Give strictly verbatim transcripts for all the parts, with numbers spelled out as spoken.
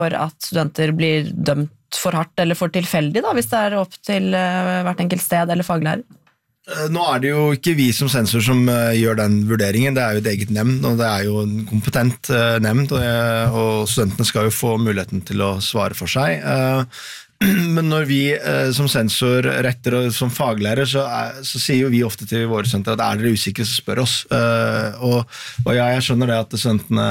for at studenter blir dømt for hardt eller for tilfeldig da, hvis det er opp til uh, hvert enkelt sted eller faglærer? Nå er det jo ikke vi som sensor som uh, gjør den vurderingen, det er jo et eget nemnd, og det er jo en kompetent uh, nemnd, og, uh, og studentene skal jo få muligheten til å svare for seg. Uh, men når vi uh, som sensor retter og som faglærer, så, er, så sier jo vi ofte til våre studenter at er dere usikre, så spør oss. Uh, og, og ja, jeg skjønner det at studentene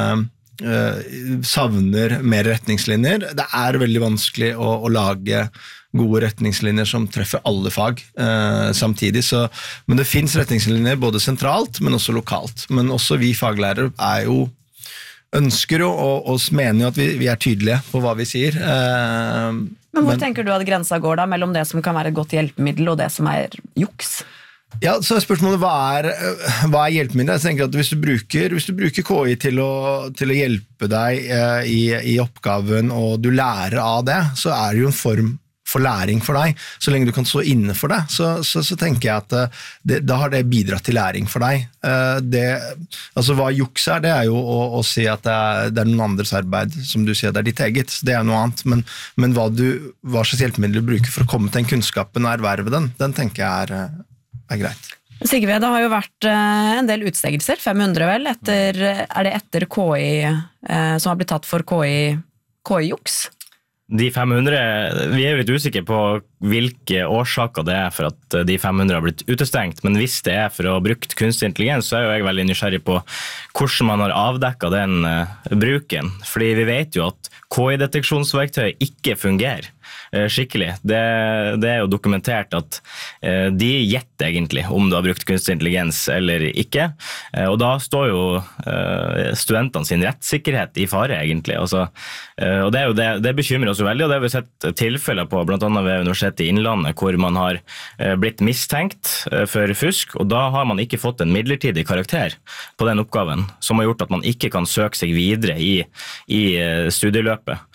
uh, savner mer retningslinjer. Det er veldig vanskelig å, å lage gode retningslinjer som treffer alle fag eh, samtidig, så, men det finnes retningslinjer både sentralt, men også lokalt. Men også vi faglærere er jo, ønsker jo, og, og mener jo at vi, vi er tydelige på hva vi sier. Eh, men hvor men, tenker du at grensa går da, mellom det som kan være et godt hjelpemiddel og det som er juks? Ja, så er spørsmålet, hva er, hva er hjelpemiddelet? Jeg tenker at hvis du bruker, hvis du bruker K I til å, til å hjelpe deg eh, i, i oppgaven, og du lærer av det, så er det jo en form for læring for deg. Så lenge du kan stå inne for det, så, så, så tenker jeg at det, da har det bidratt til læring for deg. Det, altså hva juks er, det er jo å, å si at det er, det er noen andres arbeid, som du sier, det er ditt eget, det er noe annet, men, men hva, du, hva slags hjelpemiddel du bruker for å komme til den kunnskapen og erverve den, den tenker jeg er, er greit. Sigve, det har jo vært en del utstegelser, fem hundre vel, etter, er det etter K I, som har blitt tatt for K I, K I-juks? De fem hundre, vi er jo litt usikre på hvilke årsaker det er for at de fem hundre har blitt utestengt, men hvis det er for å ha brukt kunstig intelligens, så er jo jeg veldig nysgjerrig på hvordan man har avdekket den uh, bruken, fordi vi vet jo at K I-deteksjonsverktøy ikke fungerer uh, skikkelig. Det, det er jo dokumentert at uh, de gjetter egentlig om du har brukt kunstig intelligens eller ikke, uh, og da står jo uh, studentene sin rettssikkerhet i fare egentlig, altså, uh, og det, er jo det, det bekymrer oss jo veldig, og det har vi sett tilfeller på, blant annet ved Universitetet i Innlandet, hvor man har uh, blitt mistenkt uh, for fusk, og da har man ikke fått en midlertidig karakter på den oppgaven, som har gjort at man ikke kan søke seg videre i, i uh, studieløpet.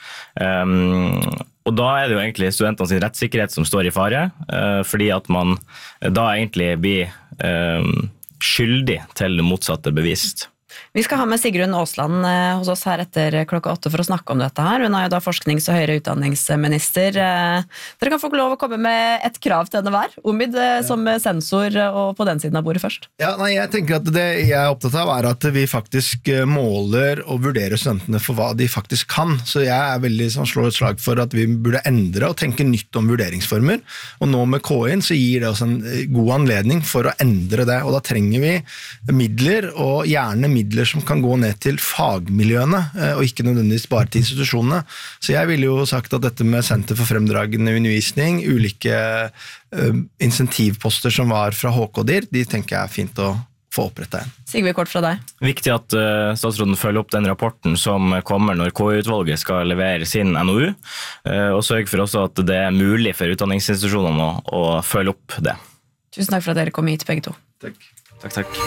Um, og da er det jo egentlig studentene sin rettssikkerhet som står i fare, uh, fordi at man da egentlig blir uh, skyldig til det motsatte bevist. Vi skal ha med Sigrun Aasland hos oss her etter klokka åtte for å snakke om dette her. Hun er jo da forsknings- og høyere utdanningsminister. Dere kan få lov å komme med et krav til henne hver. Omid som sensor og på den siden av bordet først. Ja, nei, jeg tenker at det jeg er opptatt av er at vi faktisk måler og vurderer studentene for hva de faktisk kan. Så jeg er veldig sånn, slår et slag for at vi burde endre og tenke nytt om vurderingsformer. Og nå med K I-en så gir det oss en god anledning for å endre det. Og da trenger vi midler, og gjerne midler som kan gå ned til fagmiljøene, og ikke nødvendigvis bare til institusjonene. Så jeg ville jo sagt at dette med Senter for fremdragende undervisning, ulike uh, insentivposter som var fra H K D I R, de tenker jeg er fint å få opprettet igjen. Sigve, kort fra deg. Viktig at uh, statsråden følger opp den rapporten som kommer når K I-utvalget skal levere sin N O U, uh, og sørg for også at det er mulig for utdanningsinstitusjonene å, å følge opp det. Tusen takk for at dere kom hit, begge to. Takk. Takk, takk.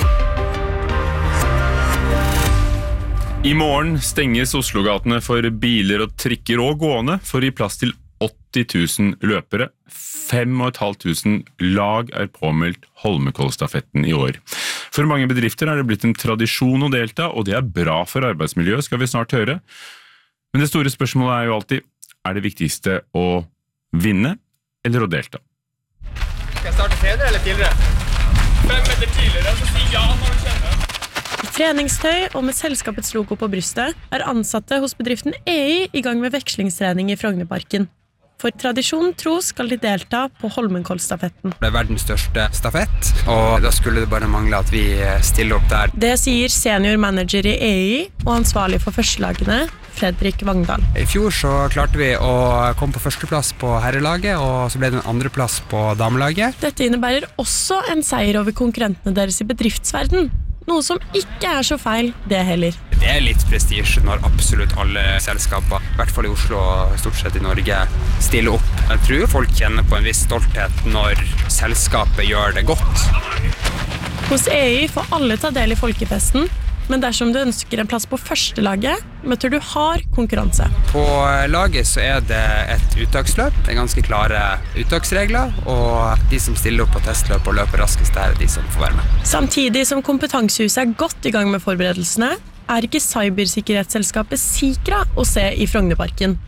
I morgen stenges Oslogatene for biler og trikker og gående for å gi plass til åtti tusen løpere. fem og et halvt tusen lag er påmeldt Holmenkollstafetten i år. For mange bedrifter er det blitt en tradisjon å delta, og det er bra for arbeidsmiljøet, skal vi snart høre. Men det store spørsmålet er jo alltid, er det viktigste å vinne eller å delta? Skal jeg starte senere eller tidligere? Fem meter tidligere, så si ja når du kjenner. I treningstøy og med selskapets logo på brystet er ansatte hos bedriften E I i gang med vekslingstrening i Frognerparken. For tradisjonen tro skal de delta på Holmenkollstafetten. Det er verdens største stafett, og da skulle det bare mangle at vi stiller opp der. Det sier senior manager i E I og ansvarlig for førstelagene, Fredrik Vangdal. I fjor så klarte vi å komme på førsteplass på herrelaget, og så ble det en andreplass på damelaget. Dette innebærer også en seier over konkurrentene deres i bedriftsverden. Noe som ikke er så feil, det heller. Det er litt prestisje når absolutt alle selskaper, i hvert fall i Oslo og stort sett i Norge, stiller opp. Jeg tror folk kjenner på en viss stolthet når selskapet gjør det godt. Hos E I får alle ta del i folkefesten, men dersom du ønsker en plass på første laget, møter du hard konkurranse. På laget så er det et uttaksløp, det er ganske klare uttaksregler, og de som stiller opp på testløp og løper raskest er de som får være med. Samtidig som Kompetansehuset er godt i gang med forberedelsene, er ikke cybersikkerhetsselskapet Sikra å se i Frognerparken.